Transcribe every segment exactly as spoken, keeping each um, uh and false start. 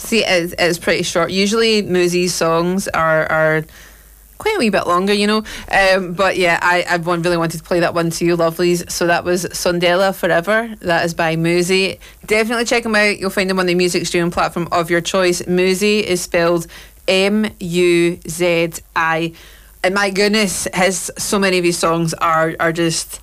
See, it's, it's pretty short. Usually Moosey's songs are are quite a wee bit longer, you know. Um, but yeah, I, I one really wanted to play that one to you, lovelies. So that was Sondela Forever. That is by Moosey. Definitely check him out. You'll find him on the music streaming platform of your choice. Moosey is spelled M U Z I. And my goodness, his so many of his songs are are just...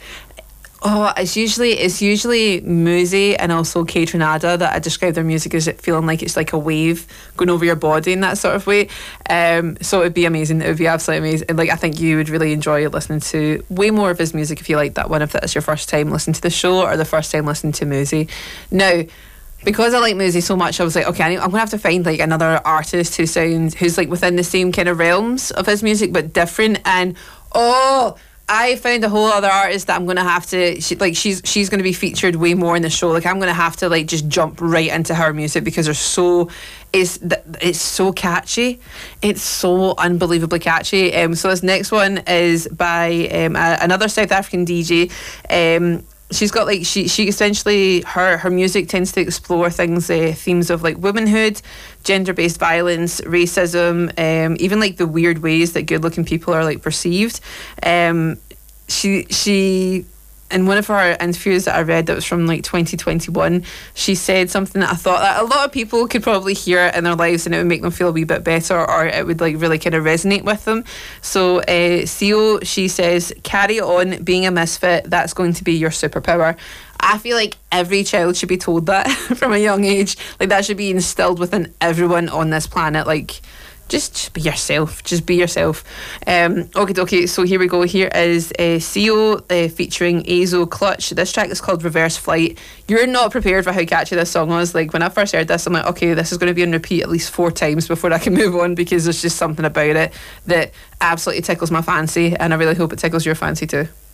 Oh, it's usually it's usually Moosey and also Kay Trinada that I describe their music as it feeling like it's like a wave going over your body in that sort of way. Um, so it'd be amazing. It would be absolutely amazing. Like, I think you would really enjoy listening to way more of his music if you like that one. If that is your first time listening to the show or the first time listening to Moosey. Now, because I like Moosey so much, I was like, okay, I need, I'm gonna have to find like another artist who sounds who's like within the same kind of realms of his music but different. And oh. I found a whole other artist that I'm gonna have to she, like she's she's gonna be featured way more in the show. Like, I'm gonna have to like just jump right into her music because they're so it's it's so catchy. It's so unbelievably catchy. Um, so this next one is by um, a, another South African D J. Um, she's got like she she essentially her her music tends to explore things uh, themes of like womanhood, gender-based violence, racism, um, even like the weird ways that good-looking people are like perceived. Um, she she in one of her interviews that I read that was from like twenty twenty-one, she said something that I thought that a lot of people could probably hear in their lives and it would make them feel a wee bit better, or it would like really kind of resonate with them. So uh, Sio, she says, carry on being a misfit, that's going to be your superpower. I feel like every child should be told that from a young age. Like, that should be instilled within everyone on this planet. Like, just, just be yourself. Just be yourself. Um, okay, okay. So here we go. Here is uh, Sio uh, featuring Azo Clutch. This track is called Reverse Flight. You're not prepared for how catchy this song was. Like, when I first heard this, I'm like, okay, this is going to be on repeat at least four times before I can move on, because there's just something about it that absolutely tickles my fancy, and I really hope it tickles your fancy too.